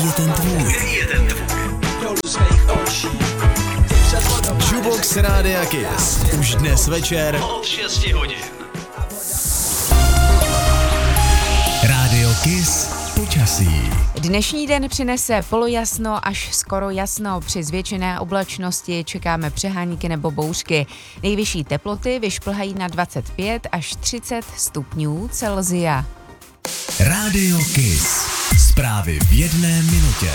je ten tvůj? Jukebox Rádia Kiss. Už dnes večer od 6 hodin. Rádio Kiss počasí. Dnešní den přinese polojasno až skoro jasno. Při zvětšené oblačnosti čekáme přehánky nebo bouřky. Nejvyšší teploty vyšplhají na 25 až 30 stupňů Celsia. Rádio Kiss. Zprávy v jedné minutě.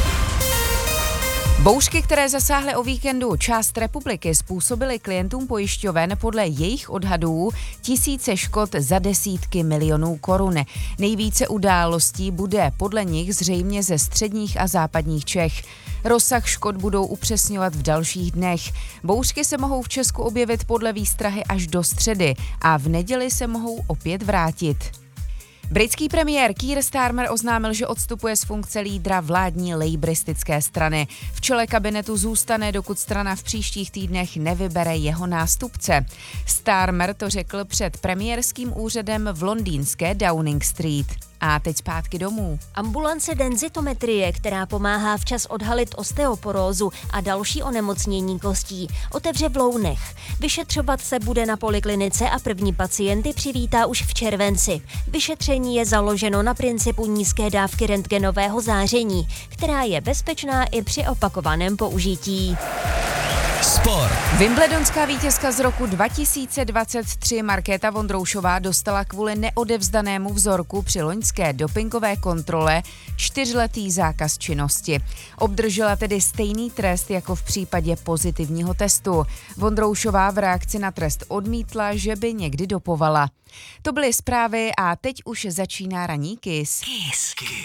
Bouřky, které zasáhly o víkendu část republiky, způsobily klientům pojišťoven podle jejich odhadů tisíce škod za desítky milionů korun. Nejvíce událostí bude podle nich zřejmě ze středních a západních Čech. Rozsah škod budou upřesňovat v dalších dnech. Bouřky se mohou v Česku objevit podle výstrahy až do středy a v neděli se mohou opět vrátit. Britský premiér Keir Starmer oznámil, že odstupuje z funkce lídra vládní lejbristické strany. V čele kabinetu zůstane, dokud strana v příštích týdnech nevybere jeho nástupce. Starmer to řekl před premiérským úřadem v londýnské Downing Street. A teď zpátky domů. Ambulance denzitometrie, která pomáhá včas odhalit osteoporózu a další onemocnění kostí, otevře v Lounech. Vyšetřovat se bude na poliklinice a první pacienty přivítá už v červenci. Vyšetření je založeno na principu nízké dávky rentgenového záření, která je bezpečná i při opakovaném použití. Sport. Wimbledonská vítězka z roku 2023 Markéta Vondroušová dostala kvůli neodevzdanému vzorku při loňské dopingové kontrole 4letý zákaz činnosti. Obdržela tedy stejný trest jako v případě pozitivního testu. Vondroušová v reakci na trest odmítla, že by někdy dopovala. To byly zprávy a teď už začíná ranní Kiss.